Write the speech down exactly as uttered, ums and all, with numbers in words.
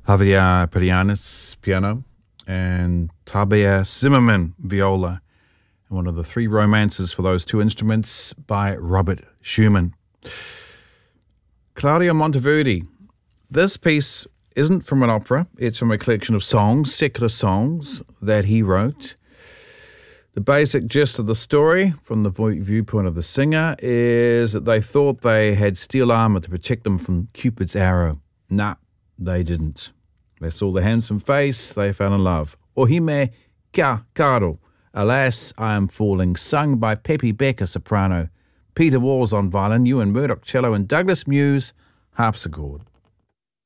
Javier Perianis, piano, and Tabea Zimmerman, viola. And one of the three romances for those two instruments by Robert Schumann. Claudio Monteverdi. This piece isn't from an opera. It's from a collection of songs, secular songs, that he wrote. The basic gist of the story, from the viewpoint of the singer, is that they thought they had steel armor to protect them from Cupid's arrow. Nah, they didn't. They saw the handsome face, they fell in love. Ohime ka caro, Alas, I Am Falling, sung by Peppy Becker, soprano, Peter Walls on violin, Ewan Murdoch cello, and Douglas Muse harpsichord.